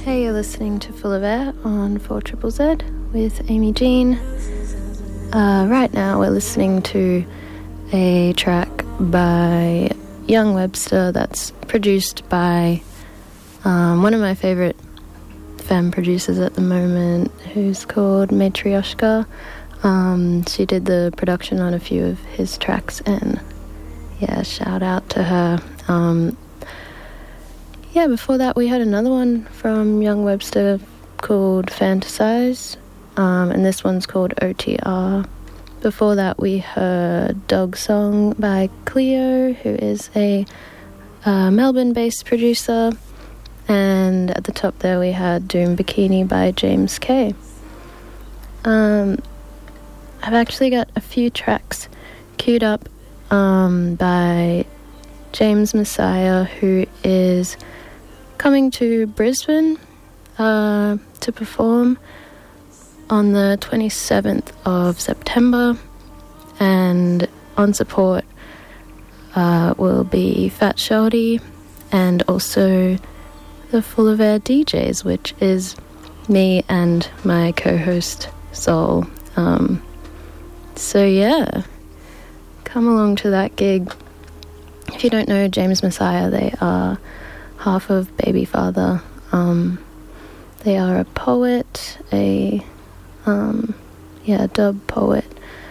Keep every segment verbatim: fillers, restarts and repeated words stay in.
Hey, you're listening to Full of Air on four Z Z Z with Amy Jean. Uh, right now we're listening to a track by Young Webster that's produced by um, one of my favourite femme producers at the moment, who's called Matryoshka. Um, she did the production on a few of his tracks, and yeah, shout out to her. Um, yeah, before that we had another one from Young Webster called Fantasize, um, and this one's called O T R. Before that we heard Dog Song by Cleo, who is a uh, Melbourne-based producer, and at the top there we had Doom Bikini by James K. Um, I've actually got a few tracks queued up um, by James Messiah, who is coming to Brisbane uh, to perform on the twenty-seventh of September, and on support uh, will be Fat Sheldy and also the Full of Air D Js, which is me and my co-host Sol. Um, so yeah, come along to that gig. If you don't know James Messiah, they are half of Baby Father. Um, they are a poet, a um, yeah, dub poet,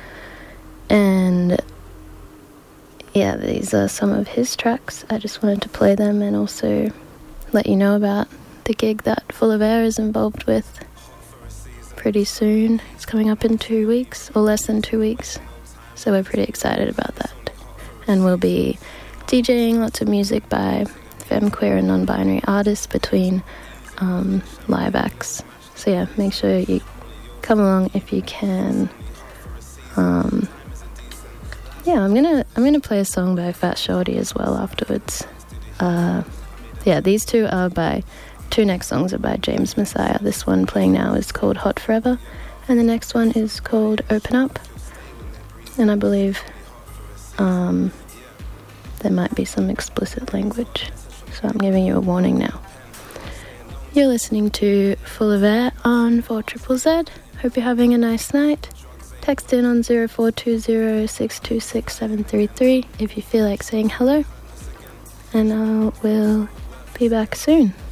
and yeah, these are some of his tracks. I just wanted to play them and also let you know about the gig that Full of Air is involved with pretty soon. It's coming up in two weeks, or less than two weeks, so we're pretty excited about that. And we'll be DJing lots of music by femme, queer and non-binary artists between um, live acts. So yeah, make sure you come along if you can. Um, yeah, I'm gonna I'm gonna play a song by Fat Sheldy as well afterwards. Uh, yeah, these two are by two next songs are by James Messiah. This one playing now is called Hot Forever, and the next one is called Open Up. And I believe um, there might be some explicit language, so I'm giving you a warning now. You're listening to Full of Air on four Z Z Z. Hope you're having a nice night. Text in on zero four two zero six two six seven three three if you feel like saying hello, and I will be back soon.